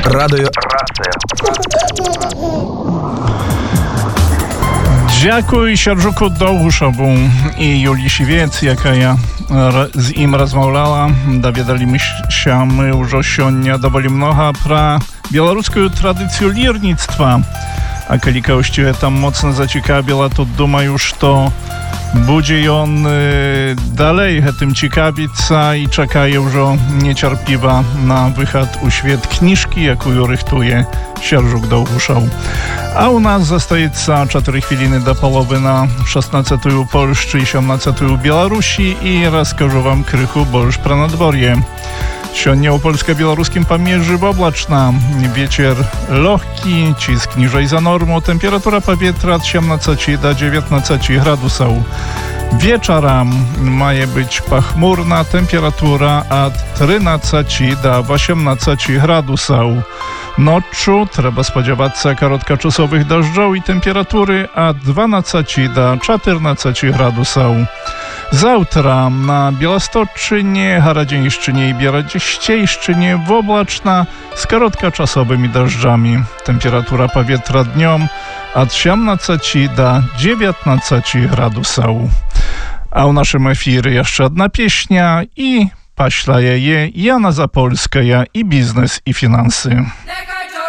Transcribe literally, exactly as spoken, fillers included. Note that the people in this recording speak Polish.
Radio. Дякую Сержуку Довгушеву і Юлії Шівець, яка я з ім розмовляла. Довідалися ми вже сьогодні доволі много про білоруську традицію лірництва. А коли когось там мocno zaciekawiło, to думаю, że będzie on y, dalej tym ciekawica i czeka już niecierpliwa na wychód u świat kniżki, jaką rychtuje Sierzuk Dołuszow. A u nas zostaje cztery chwiliny do połowy na szesnastej u Polsce i siedemnastej u Białorusi i rozkażę wam krychu, bo już pro nadworje. Сегодня у польско-белорусским помежье облачно. Ветер легкий, cisk niżej za normą. Temperatura powietrza od siedemnastego do dziewiętnastego gradusów. Wieczorem ma być pochmurna, temperatura od trynastego do osiemnastego gradusów. Noczu trzeba spodziewać się krótkoczasowych deszczów i temperatury od dwunastego do czternastego gradusów. Завтра на Białostocczyźnie, Harodzieńszczyźnie i Białodziejszczyźnie oblaczna z krótkoczasowymi deszczami. Temperatura powietrza dniem od siedemnastego do dziewiętnastego gradusów. A w naszym efirze jeszcze jedna pieśnia i paśla je Jana Zapolska i biznes i finanse.